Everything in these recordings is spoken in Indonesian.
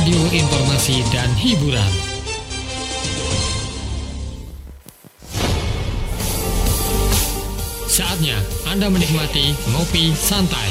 radio informasi dan hiburan. Saatnya Anda menikmati Ngopi Santai.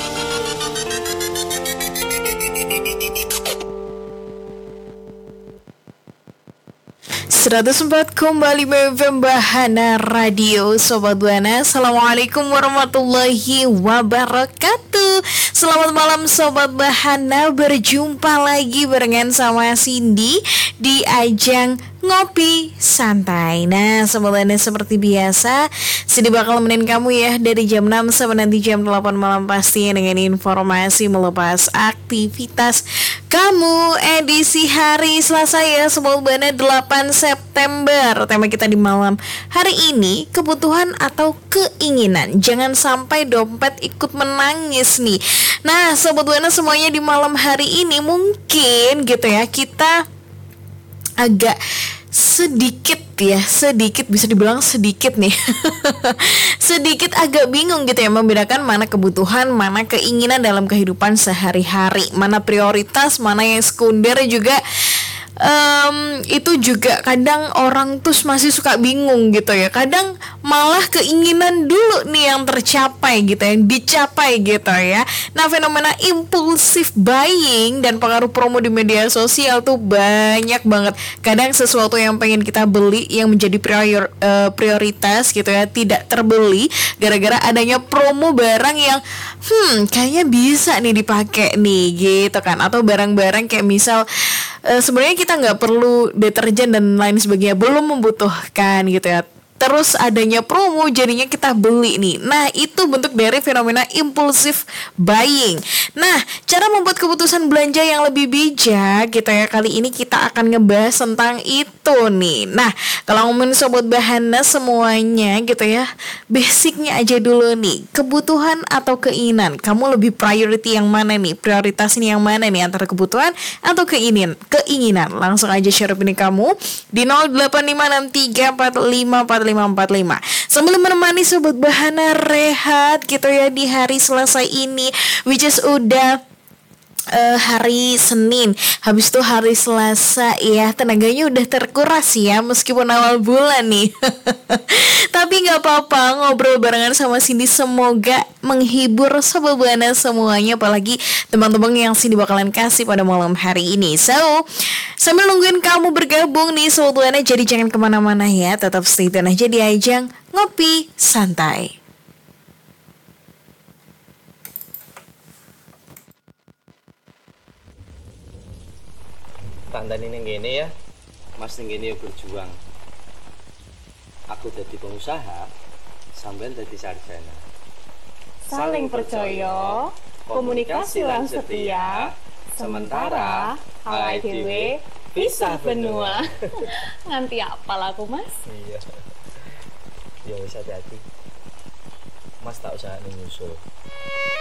104,5 FM Bahana Radio. Sobat Buana, Assalamualaikum warahmatullahi wabarakatuh. Selamat malam Sobat Bahana. Berjumpa lagi barengan sama Cindy di ajang Ngopi Santai. Nah Sobat Buana, seperti biasa Cindy bakal nemenin kamu ya dari jam 6 sampai nanti jam 8 malam, pastinya dengan informasi melepas aktivitas kamu. Edisi hari Selasa ya Sobat Buana, 8 September. Tema kita di malam hari ini, kebutuhan atau keinginan. Jangan sampai dompet ikut menangis nih. Nah Sobat Buana semuanya, di malam hari ini mungkin gitu ya, kita agak sedikit bisa dibilang sedikit nih sedikit agak bingung gitu ya, membedakan mana kebutuhan, mana keinginan dalam kehidupan sehari-hari, mana prioritas, mana yang sekunder juga. Itu juga kadang orang tuh masih suka bingung gitu ya. Kadang malah keinginan dulu nih yang tercapai gitu, yang dicapai gitu ya. Nah fenomena impulsif buying dan pengaruh promo di media sosial tuh banyak banget. Kadang sesuatu yang pengen kita beli yang menjadi prioritas gitu ya, tidak terbeli gara-gara adanya promo barang yang kayaknya bisa nih dipakai nih gitu kan. Atau barang-barang kayak misal sebenarnya kita nggak perlu deterjen dan lain sebagainya, belum membutuhkan gitu ya, terus adanya promo jadinya kita beli nih. Nah itu bentuk dari fenomena impulsif buying. Nah cara membuat keputusan belanja yang lebih bijak gitu ya, kali ini kita akan ngebahas tentang itu nih. Nah kalau ngomongin Sobat Bahana semuanya gitu ya, basicnya aja dulu nih, kebutuhan atau keinginan, kamu lebih priority yang mana nih, prioritas ini yang mana nih, antara kebutuhan atau keinginan. Langsung aja share opini kamu di 085634545545 sambil menemani Sobat Bahana rehat gitu ya di hari Selasa ini, which is udah hari Senin, habis itu hari Selasa ya, tenaganya udah terkuras ya meskipun awal bulan nih tapi gak apa-apa, ngobrol barengan sama Cindy semoga menghibur Sobat Buana semuanya, apalagi teman-teman yang Cindy bakalan kasih pada malam hari ini. So sambil nungguin kamu bergabung nih Sobat Buana, jadi jangan kemana-mana ya, tetap stay tune aja di ajang Ngopi Santai. Tandani ning kene ya, Mas ning kene berjuang. Aku jadi pengusaha, sampean jadi sarjana. Saling percaya, komunikasi lan setia, sementara awake dhewe pisah benua. Nganti apal aku, Mas? Iya. Ya wis hati-hati. Mas tak usah nyusul.